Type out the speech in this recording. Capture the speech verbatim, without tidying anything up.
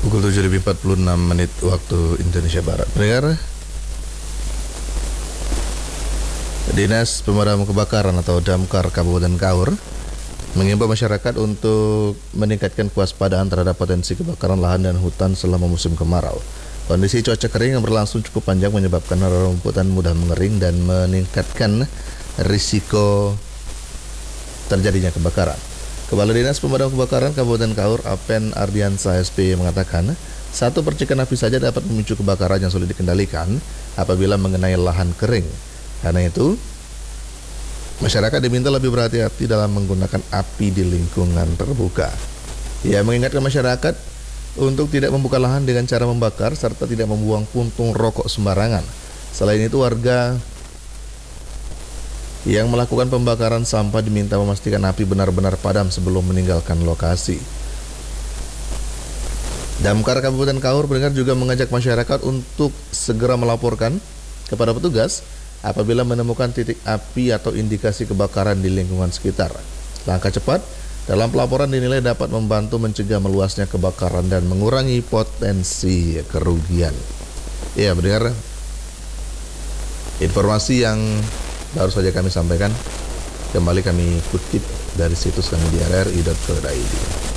Pukul tujuh lebih empat puluh enam menit waktu Indonesia Barat. Pendengar, Dinas Pemadam Kebakaran atau Damkar Kabupaten Kaur mengimbau masyarakat untuk meningkatkan kewaspadaan terhadap potensi kebakaran lahan dan hutan selama musim kemarau. Kondisi cuaca kering yang berlangsung cukup panjang menyebabkan rerumputan mudah mengering dan meningkatkan risiko terjadinya kebakaran. Kepala Dinas Pemadam Kebakaran Kabupaten Kaur, Apen Ardiansa S P mengatakan, satu percikan api saja dapat memicu kebakaran yang sulit dikendalikan apabila mengenai lahan kering. Karena itu, masyarakat diminta lebih berhati-hati dalam menggunakan api di lingkungan terbuka. Ia mengingatkan masyarakat untuk tidak membuka lahan dengan cara membakar serta tidak membuang puntung rokok sembarangan. Selain itu, warga yang melakukan pembakaran sampah diminta memastikan api benar-benar padam sebelum meninggalkan lokasi. Damkar Kabupaten Kaur pendengar juga mengajak masyarakat untuk segera melaporkan kepada petugas apabila menemukan titik api atau indikasi kebakaran di lingkungan sekitar. Langkah cepat dalam pelaporan dinilai dapat membantu mencegah meluasnya kebakaran dan mengurangi potensi kerugian. Ya, mendengar, informasi yang baru saja kami sampaikan kembali kami kutip dari situs kami di r r i dot co dot i d.